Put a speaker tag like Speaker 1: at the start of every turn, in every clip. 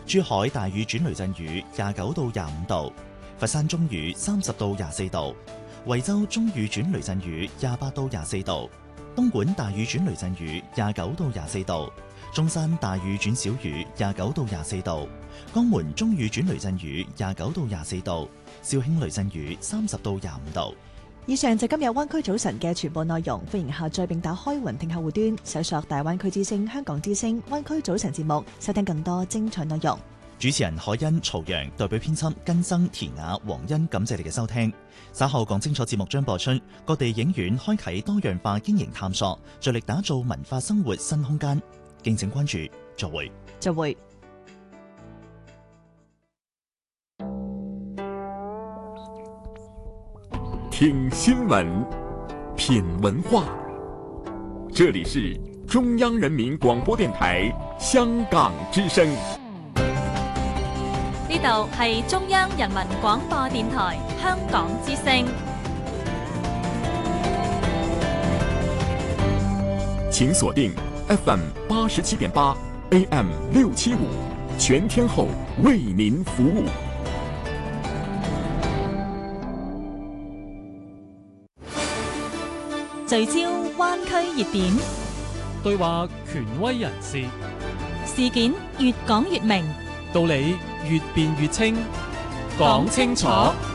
Speaker 1: 珠海大雨轉雷陣雨29到25度，佛山中雨30到24度，惠州中雨轉雷陣雨28到24度，東莞大雨轉雷陣雨29到24度，中山大雨轉小雨29到24度，江門中雨轉雷陣雨29到24度，肇慶雷陣雨30到25度。
Speaker 2: 以上就今日灣區早晨嘅全部內容，歡迎下載並打開雲聽客戶端，搜索大灣區之聲、香港之聲、灣區早晨節目，收聽更多精彩內容。
Speaker 1: 主持人海欣、曹陽，代表編輯根生、田雅、黃欣，感謝你嘅收聽。稍後講清楚節目將播出，各地影院開啟多樣化經營探索，着力打造文化生活新空間。敬請關注，再會。
Speaker 2: 再會。
Speaker 3: 聽新聞，品文化，這裡是中央人民廣播電台香港之聲。
Speaker 4: 呢度係中央人民廣播電台香港之聲。
Speaker 3: 請鎖定 FM 87.8 AM 675，全天候為您服務。
Speaker 4: 聚焦灣區熱點，
Speaker 5: 對話權威人士，
Speaker 4: 事件越講越明，
Speaker 5: 道理越辯越清，講清楚，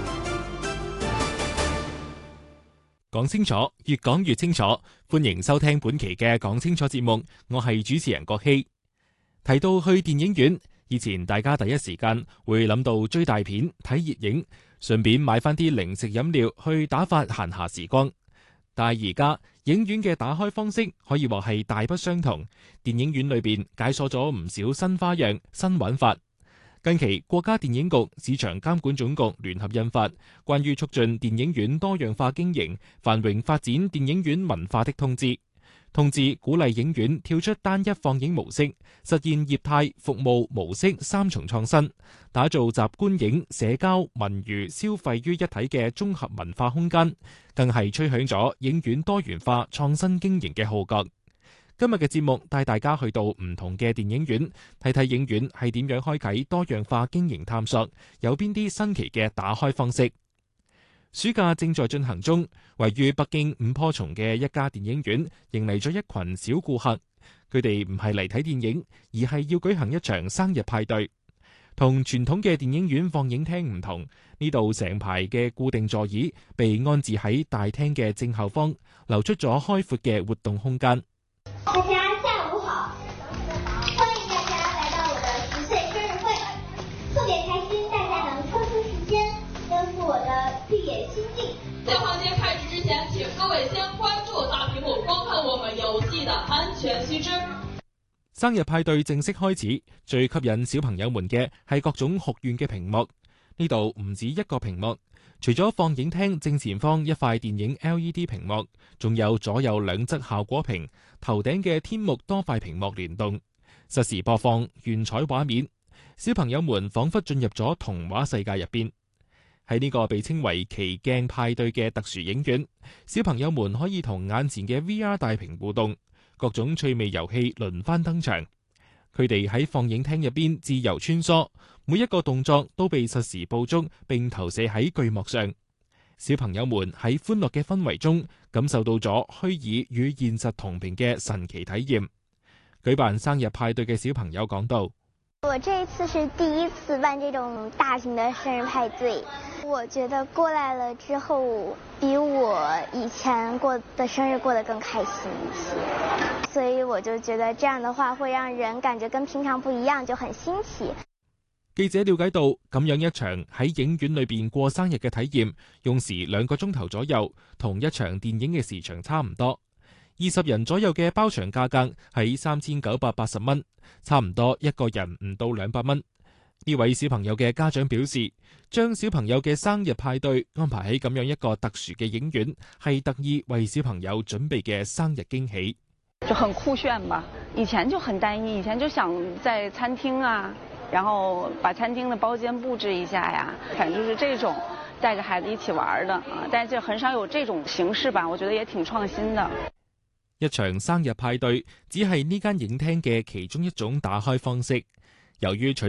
Speaker 5: 講清楚，越講越清楚。歡迎收聽本期嘅講清楚節目，我係主持人郭希。提到去電影院，以前大家第一時間會諗到追大片、睇熱影，順便買翻啲零食飲料去打發閒暇時光。但係而家影院嘅打開方式可以話係大不相同，電影院裏邊解鎖咗唔少新花樣、新玩法。近期國家電影局、市場監管總局聯合印發《關於促進電影院多樣化經營、繁榮發展電影院文化的通知》。通知鼓勵影院跳出單一放映模式，實現業態、服務模式三重創新，打造集觀影、社交、文娛、消費於一體嘅綜合文化空間，更係吹響咗影院多元化創新經營嘅號角。今日嘅節目帶大家去到唔同嘅電影院，睇睇影院係點樣開啟多樣化經營探索，有邊啲新奇嘅打開方式。暑假正在進行中，位於北京五棵松嘅一家電影院迎嚟咗一群小顧客。佢哋唔係嚟睇電影，而係要舉行一場生日派對。同傳統嘅電影院放映廳唔同，呢度成排嘅固定座椅被安置喺大廳嘅正後方，留出咗開闊嘅活動空間。
Speaker 6: 大家下午好，歡迎大家來到我的10歲生日會，特別開心大家能抽出時間奔赴我的綠野仙境。
Speaker 7: 在環節開始之前，請各位先關注大屏幕，觀看我們遊戲的安全須知。
Speaker 5: 生日派對正式開始，最吸引小朋友們嘅係各種酷炫嘅屏幕。呢度唔止一個屏幕，除咗放映廳正前方一塊電影 LED 屏幕，仲有左右兩側效果屏，頭頂嘅天幕多塊屏幕聯動，實時播放炫彩畫面。小朋友們仿佛進入咗童話世界入邊。喺呢個被稱為奇鏡派對嘅特殊影院，小朋友們可以同眼前嘅 VR 大屏互動，各種趣味遊戲輪番登場。佢哋喺放映廳入邊自由穿梭，每一個動作都被實時捕捉並投射喺巨幕上。小朋友們喺歡樂嘅氛圍中，感受到咗虛擬與現實同頻嘅神奇體驗。舉辦生日派對嘅小朋友講道：
Speaker 6: 我這一次是第一次辦這種大型的生日派對，我覺得過來了之後，比我以前過的生日過得更開心一些，所以我就覺得這樣的話會讓人感覺跟平常不一樣，就很新奇。
Speaker 5: 記者了解到，咁樣一場喺影院裏邊過生日嘅體驗，用時2個鐘頭左右，同一場電影嘅時長差唔多。20人左右嘅包場價格喺3980蚊，差唔多一個人唔到200蚊。呢位小朋友嘅家長表示，將小朋友嘅生日派對安排喺咁樣一個特殊嘅影院，係特意為小朋友準備嘅生日驚喜。
Speaker 8: 就很酷炫吧，以前就很單一，以前就想在餐廳啊，然後把餐廳的包間佈置一下呀，反正就是這種帶着孩子一起玩的啊，但是很少有這種形式吧，我覺得也挺創新的。
Speaker 5: 一場生日派對只係呢間影廳嘅其中一種打開方式，由於